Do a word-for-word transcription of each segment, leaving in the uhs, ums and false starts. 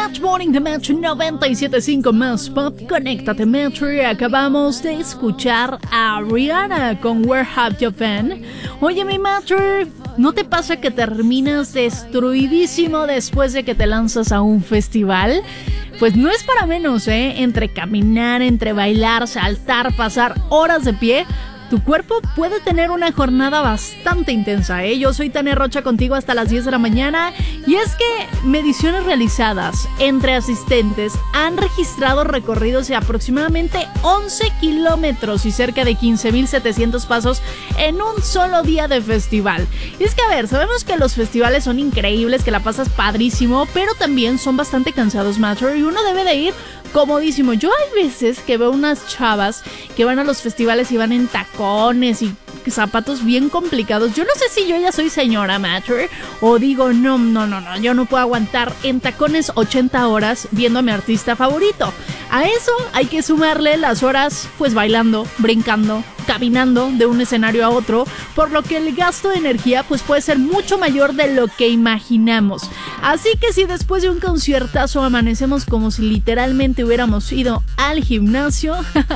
Match Morning de Metro noventa y siete punto cinco más Pop. Conéctate, Metro. Y acabamos de escuchar a Rihanna con Where Have You Been. Oye, mi Metro, ¿no te pasa que terminas destruidísimo después de que te lanzas a un festival? Pues no es para menos, ¿eh? Entre caminar, entre bailar, saltar, pasar horas de pie, tu cuerpo puede tener una jornada bastante intensa, ¿eh? Yo soy Tania Rocha contigo hasta las diez de la mañana. Y es que mediciones realizadas entre asistentes han registrado recorridos de aproximadamente once kilómetros y cerca de quince mil setecientos pasos en un solo día de festival. Y es que, a ver, sabemos que los festivales son increíbles, que la pasas padrísimo, pero también son bastante cansados, Matter, y uno debe de ir comodísimo. Yo hay veces que veo unas chavas que van a los festivales y van en tacones y zapatos bien complicados. Yo no sé si yo ya soy señora Matter o digo, no, no, no, no, yo no puedo aguantar en tacones ochenta horas viendo a mi artista favorito. A eso hay que sumarle las horas pues bailando, brincando, caminando de un escenario a otro, por lo que el gasto de energía pues puede ser mucho mayor de lo que imaginamos. Así que si después de un conciertazo amanecemos como si literalmente hubiéramos ido al gimnasio,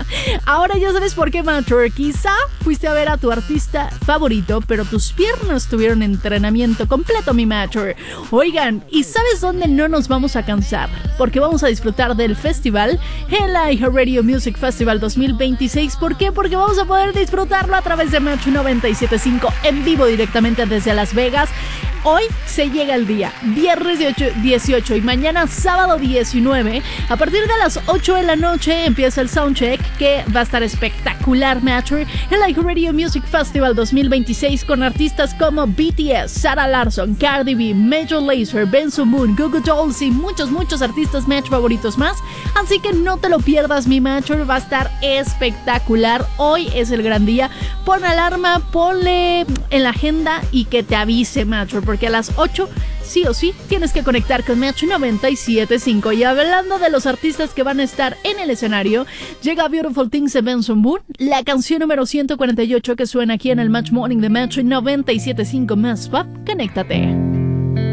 ahora ya sabes por qué, Matter. Quizá fuiste a ver a tu artista favorito, pero tus piernas tuvieron entrenamiento completo, mi Matter. Oigan, ¿y sabes dónde no nos vamos a cansar? Porque vamos a disfrutar del festival, el iHeartRadio Music Festival dos mil veintiséis. ¿Por qué? Porque vamos a poder disfrutarlo a través de Metro noventa y siete punto cinco en vivo directamente desde Las Vegas. Hoy se llega el día, viernes dieciocho y mañana sábado diecinueve. A partir de las ocho de la noche empieza el soundcheck, que va a estar espectacular, Matter. El iHeartRadio Music Festival dos mil veintiséis con artistas como B T S, Sarah Larsson, Cardi B, Major Lazer, Benson Moon, Goo Goo Dolls y muchos, muchos artistas Match favoritos más. Así que no te lo pierdas, mi Matter. Va a estar espectacular. Hoy es el gran día. Pon alarma, ponle en la agenda y que te avise, Matter, porque a las ocho sí o sí tienes que conectar con Metro noventa y siete punto cinco. Y hablando de los artistas que van a estar en el escenario, llega Beautiful Things de Benson Boone, la canción número ciento cuarenta y ocho que suena aquí en el Match Morning de Metro noventa y siete punto cinco más Pop. Conéctate.